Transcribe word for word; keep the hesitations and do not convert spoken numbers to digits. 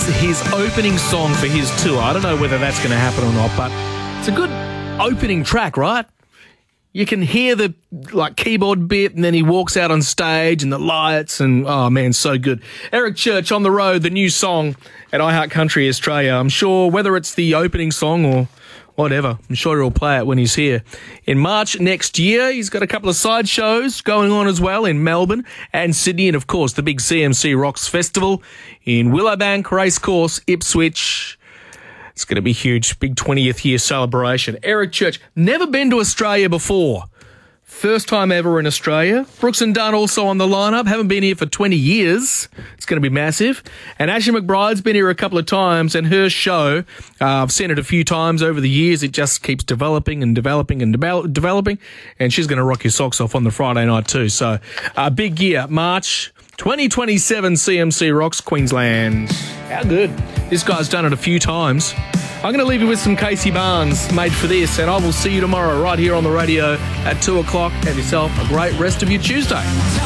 is his opening song for his tour. I don't know whether that's going to happen or not, but it's a good opening track, right? You can hear the like keyboard bit, and then he walks out on stage and the lights, and oh man, so good. Eric Church, On the Road, the new song at iHeart Country Australia. I'm sure whether it's the opening song or whatever, I'm sure he'll play it when he's here in March next year. He's got a couple of side shows going on as well in Melbourne and Sydney, and of course the big C M C Rocks Festival in Willowbank Racecourse, Ipswich. It's going to be huge, big twentieth year celebration. Eric Church, never been to Australia before. First time ever in Australia. Brooks and Dunn also on the lineup. Haven't been here for twenty years. It's going to be massive. And Ashley McBride's been here a couple of times, and her show, uh, I've seen it a few times over the years. It just keeps developing and developing and de- developing. And she's going to rock your socks off on the Friday night too. So a uh, big year, March twenty twenty-seven C M C Rocks Queensland. How good. This guy's done it a few times. I'm going to leave you with some Casey Barnes made for this, and I will see you tomorrow right here on the radio at two o'clock. Have yourself a great rest of your Tuesday.